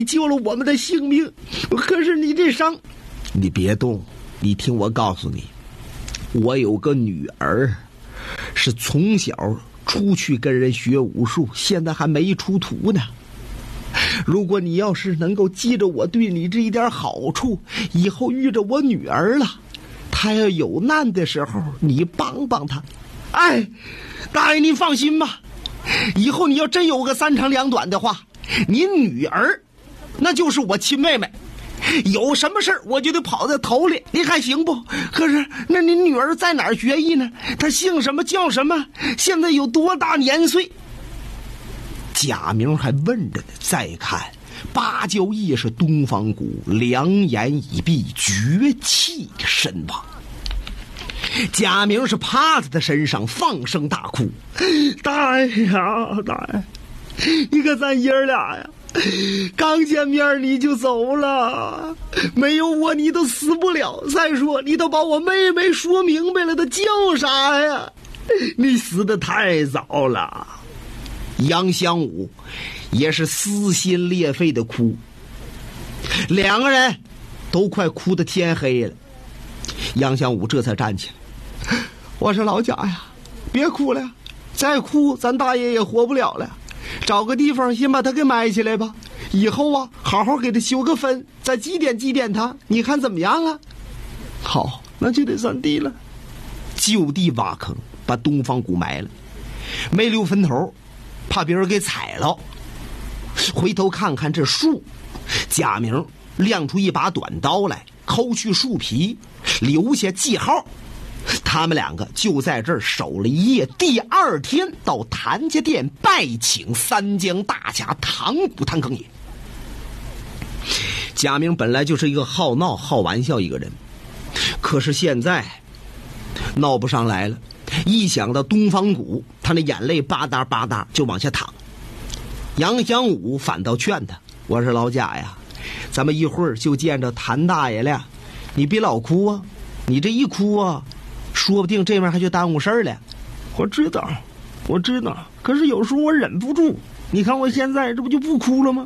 救了我们的性命，可是你这伤……你别动，你听我告诉你，我有个女儿，是从小出去跟人学武术，现在还没出徒呢。如果你要是能够记着我对你这一点好处，以后遇着我女儿了，她要有难的时候，你帮帮她。哎，大爷您放心吧，以后你要真有个3长2短的话，你女儿那就是我亲妹妹，有什么事我就得跑在头里，你还行不？可是那您女儿在哪儿学艺呢？她姓什么叫什么？现在有多大年岁？贾明还问着呢，再看芭蕉叶是东方谷，两眼已闭，绝气身亡。贾明是趴在他身上放声大哭：大爷呀，大爷，你可咱爷俩呀，刚见面你就走了，没有我你都死不了。再说你都把我妹妹说明白了，她叫啥呀？你死得太早了。杨香武也是撕心裂肺的哭，两个人都快哭得天黑了。杨香武这才站起来：我说老贾呀，别哭了，再哭咱大爷也活不了了，找个地方先把他给埋起来吧，以后啊好好给他修个坟，再祭奠祭奠他，你看怎么样啊？好，那就得算地了。就地挖坑，把东方谷埋了，没留坟头，怕别人给踩了。回头看看这树，贾明亮出一把短刀来，抠去树皮，留下记号。他们两个就在这儿守了一夜。第二天到谭家店拜请三江大侠唐谷谭庚爷。贾明本来就是一个好闹好玩笑一个人，可是现在闹不上来了，一想到东方谷，他那眼泪吧嗒吧嗒就往下淌。杨香武反倒劝他：我说老贾呀，咱们一会儿就见着谭大爷了，你别老哭啊，你这一哭啊，说不定这面还就耽误事儿了。我知道，可是有时候我忍不住，你看我现在这不就不哭了吗？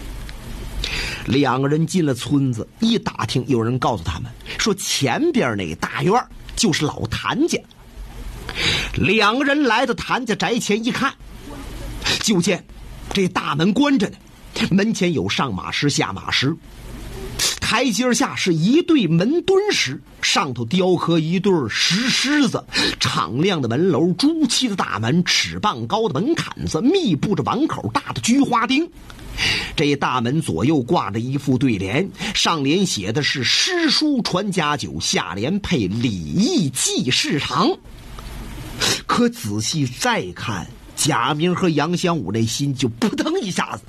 两个人进了村子，一打听，有人告诉他们说前边那大院就是老谭家。两个人来到谭家宅前一看，就见这大门关着呢，门前有上马石下马石，台阶下是一对门墩石，上头雕刻一对石狮子，敞亮的门楼，朱漆的大门，尺半高的门槛子，密布着碗口大的菊花钉。这大门左右挂着一副对联，上联写的是诗书传家久，下联配礼义济世长。可仔细再看，贾明和杨香武那心就扑腾一下子。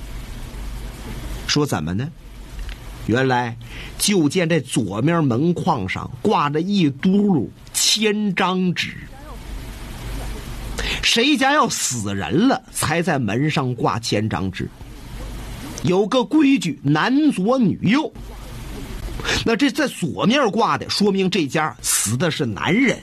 说怎么呢？原来就见这左面门框上挂着一嘟噜签章纸，谁家要死人了才在门上挂签章纸，有个规矩，男左女右。那这在左面挂的说明这家死的是男人。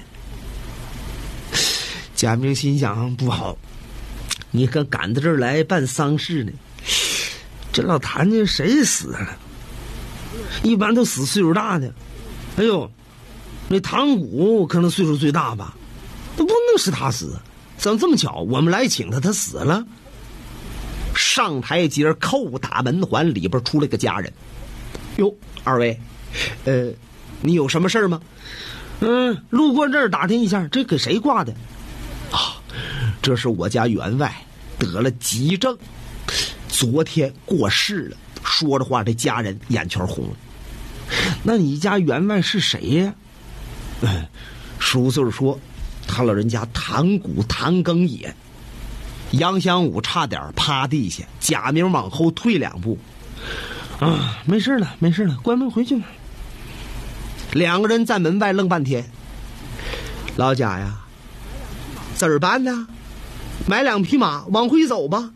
贾明心想不好，你可赶到这儿来办丧事呢，这老谭家谁死了？一般都死岁数大的。哎呦，那唐谷可能岁数最大吧，都不能是他死，怎么这么巧？我们来请他，他死了。上台阶叩打门环，里边出来个家人。哟，二位，你有什么事吗？路过这儿打听一下，这给谁挂的？啊，这是我家员外得了急症，昨天过世了。说着话，这家人眼圈红了。那你家员外是谁呀？叔孙说，他老人家谭谷谭庚也。杨香武差点趴地下，贾明往后退2步。没事了，关门回去吧。两个人在门外愣半天。老贾呀，怎儿办呢？买2匹马往回走吧。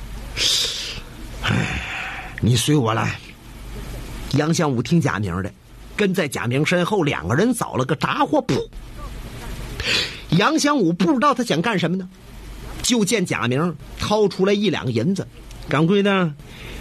你随我来。杨香武听贾明的，跟在贾明身后，两个人找了个杂货铺。杨香武不知道他想干什么呢，就见贾明掏出来1两银子，掌柜的，